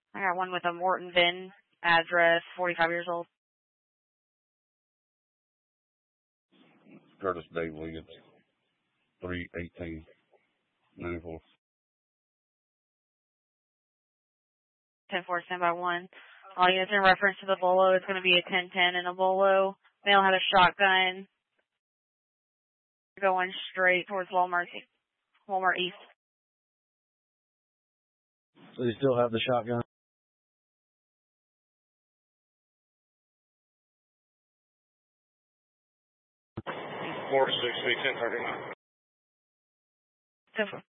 I got one with a Morton VIN address, 45 years old. Curtis Day Williams, 3/18/94. 10-4, stand by 1. All units in reference to the Bolo, it's going to be a 10-10 in a Bolo. Male had a shotgun going straight towards Walmart East. So you still have the shotgun? Florida 6, 1039. 10-4.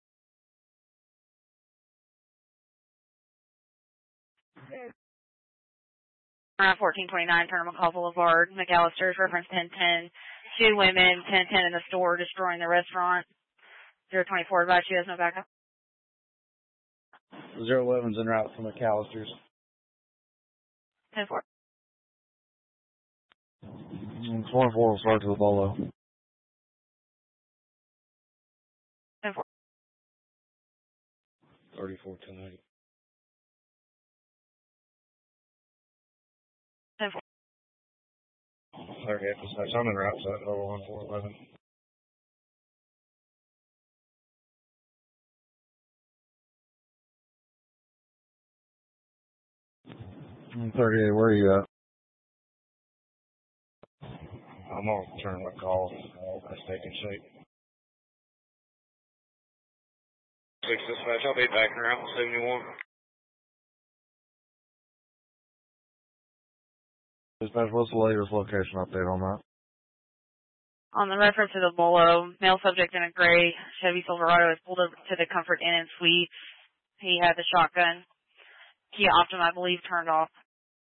Around 1429 Tournament Call Boulevard, McAllister's, reference 1010. 2 women, 1010 in the store, destroying the restaurant. 024 advice, she has no backup. 011's en route from McAllister's. 10-4. 24 will start to the Bolo. 10-4. 34/1080. 10-4. 38 dispatch. I'm en route to that 01411. 38, where are you at? I'm going to turn my call. That's taking shape. 6 dispatch. I'll be back around 71. Dispatch, what's the latest location update on that? On the reference to the Bolo, male subject in a gray Chevy Silverado is pulled over to the Comfort Inn and Suites. He had the shotgun. Kia Optima, I believe, turned off.